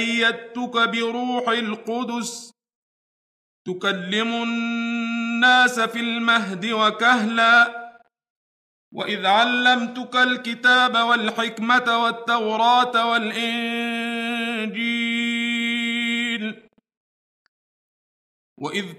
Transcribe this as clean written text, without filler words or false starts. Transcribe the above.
أيدتك بروح القدس تكلم الناس في المهد وكهلا وإذ علمتك الكتاب والحكمة والتوراة والإنجيل وإذ